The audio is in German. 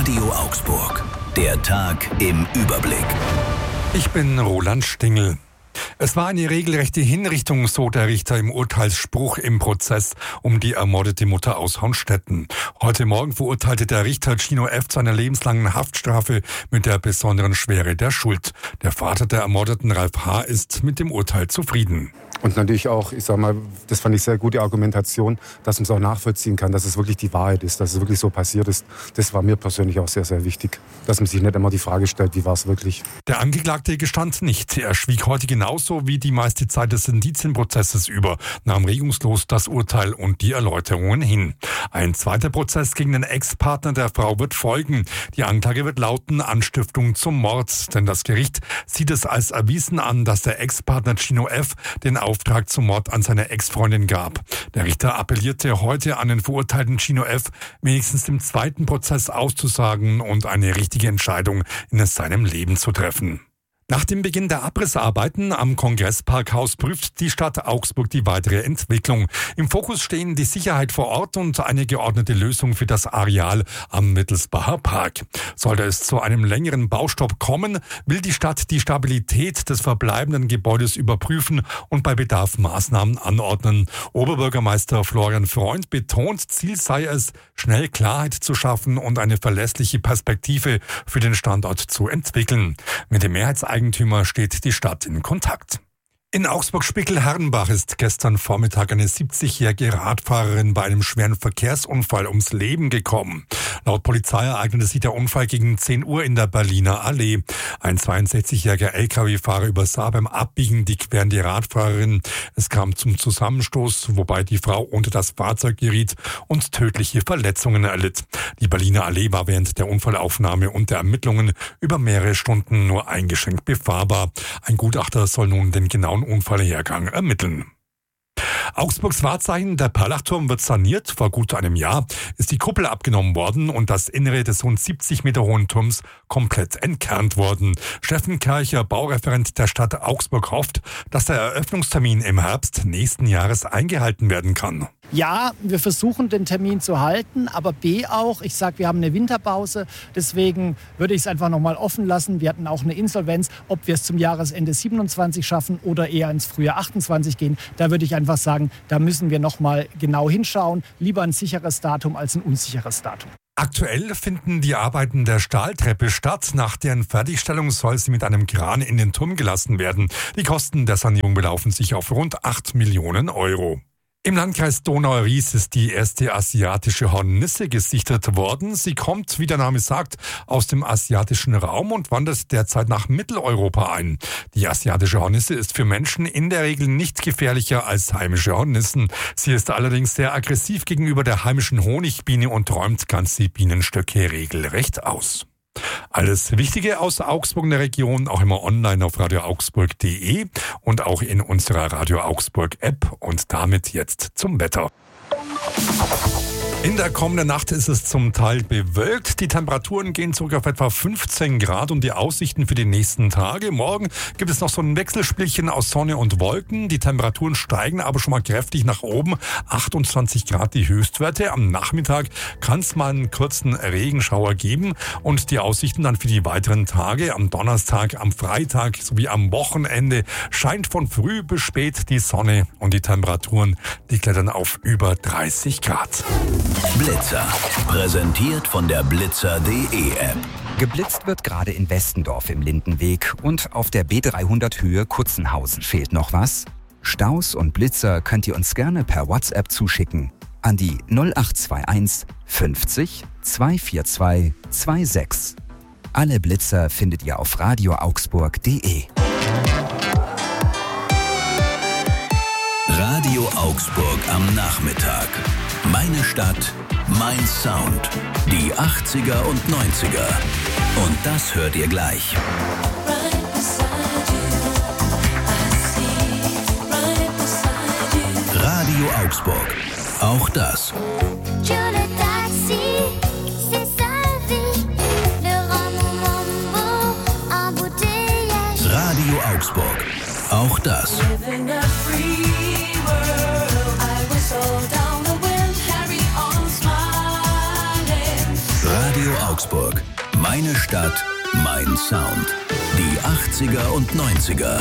Radio Augsburg. Der Tag im Überblick. Ich bin Roland Stingel. Es war eine regelrechte Hinrichtung, so der Richter im Urteilsspruch im Prozess um die ermordete Mutter aus Hornstetten. Heute Morgen verurteilte der Richter Gino F. zu einer lebenslangen Haftstrafe mit der besonderen Schwere der Schuld. Der Vater der ermordeten Ralf H. ist mit dem Urteil zufrieden. Und natürlich auch, ich sag mal, das fand ich sehr gute Argumentation, dass man es auch nachvollziehen kann, dass es wirklich die Wahrheit ist, dass es wirklich so passiert ist. Das war mir persönlich auch sehr, sehr wichtig, dass man sich nicht immer die Frage stellt, wie war es wirklich. Der Angeklagte gestand nicht. Er schwieg heute genauso wie die meiste Zeit des Indizienprozesses über, nahm regungslos das Urteil und die Erläuterungen hin. Ein zweiter Prozess gegen den Ex-Partner der Frau wird folgen. Die Anklage wird lauten Anstiftung zum Mord, denn das Gericht sieht es als erwiesen an, dass der Ex-Partner Gino F. den Auftrag zum Mord an seine Ex-Freundin gab. Der Richter appellierte heute an den verurteilten Gino F., wenigstens im zweiten Prozess auszusagen und eine richtige Entscheidung in seinem Leben zu treffen. Nach dem Beginn der Abrissarbeiten am Kongressparkhaus prüft die Stadt Augsburg die weitere Entwicklung. Im Fokus stehen die Sicherheit vor Ort und eine geordnete Lösung für das Areal am Mittelsbacher Park. Sollte es zu einem längeren Baustopp kommen, will die Stadt die Stabilität des verbleibenden Gebäudes überprüfen und bei Bedarf Maßnahmen anordnen. Oberbürgermeister Florian Freund betont, Ziel sei es, schnell Klarheit zu schaffen und eine verlässliche Perspektive für den Standort zu entwickeln. Mit dem Mehrheitseigentümer steht die Stadt in Kontakt. In Augsburg-Spickel-Herrenbach ist gestern Vormittag eine 70-jährige Radfahrerin bei einem schweren Verkehrsunfall ums Leben gekommen. Laut Polizei ereignete sich der Unfall gegen 10 Uhr in der Berliner Allee. Ein 62-jähriger Lkw-Fahrer übersah beim Abbiegen die querende Radfahrerin. Es kam zum Zusammenstoß, wobei die Frau unter das Fahrzeug geriet und tödliche Verletzungen erlitt. Die Berliner Allee war während der Unfallaufnahme und der Ermittlungen über mehrere Stunden nur eingeschränkt befahrbar. Ein Gutachter soll nun den genauen Unfallhergang ermitteln. Augsburgs Wahrzeichen, der Perlachturm, wird saniert. Vor gut einem Jahr ist die Kuppel abgenommen worden und das Innere des rund 70 Meter hohen Turms komplett entkernt worden. Steffen Kercher, Baureferent der Stadt Augsburg, hofft, dass der Eröffnungstermin im Herbst nächsten Jahres eingehalten werden kann. Ja, wir versuchen den Termin zu halten, aber B auch, ich sage, wir haben eine Winterpause, deswegen würde ich es einfach nochmal offen lassen. Wir hatten auch eine Insolvenz, ob wir es zum Jahresende 27 schaffen oder eher ins Frühjahr 28 gehen. Da würde ich einfach sagen, da müssen wir nochmal genau hinschauen. Lieber ein sicheres Datum als ein unsicheres Datum. Aktuell finden die Arbeiten der Stahltreppe statt. Nach deren Fertigstellung soll sie mit einem Kran in den Turm gelassen werden. Die Kosten der Sanierung belaufen sich auf rund 8 Millionen Euro. Im Landkreis Donau-Ries ist die erste asiatische Hornisse gesichtet worden. Sie kommt, wie der Name sagt, aus dem asiatischen Raum und wandert derzeit nach Mitteleuropa ein. Die asiatische Hornisse ist für Menschen in der Regel nicht gefährlicher als heimische Hornissen. Sie ist allerdings sehr aggressiv gegenüber der heimischen Honigbiene und räumt ganze Bienenstöcke regelrecht aus. Alles Wichtige aus Augsburg in der Region, auch immer online auf radioaugsburg.de und auch in unserer Radio Augsburg App. Und damit jetzt zum Wetter. In der kommenden Nacht ist es zum Teil bewölkt. Die Temperaturen gehen zurück auf etwa 15 Grad und die Aussichten für die nächsten Tage. Morgen gibt es noch so ein Wechselspielchen aus Sonne und Wolken. Die Temperaturen steigen aber schon mal kräftig nach oben. 28 Grad die Höchstwerte. Am Nachmittag kann es mal einen kurzen Regenschauer geben. Und die Aussichten dann für die weiteren Tage. Am Donnerstag, am Freitag sowie am Wochenende scheint von früh bis spät die Sonne. Und die Temperaturen, die klettern auf über 30 Grad. Blitzer. Präsentiert von der Blitzer.de App. Geblitzt wird gerade in Westendorf im Lindenweg und auf der B300 Höhe Kutzenhausen. Fehlt noch was? Staus und Blitzer könnt ihr uns gerne per WhatsApp zuschicken an die 0821 50 242 26. Alle Blitzer findet ihr auf radioaugsburg.de. Radio Augsburg am Nachmittag. Meine Stadt, mein Sound. Die 80er und 90er. Und das hört ihr gleich. Radio Augsburg. Auch das. Radio Augsburg. Auch das. Radio Augsburg. Meine Stadt, mein Sound. Die 80er und 90er.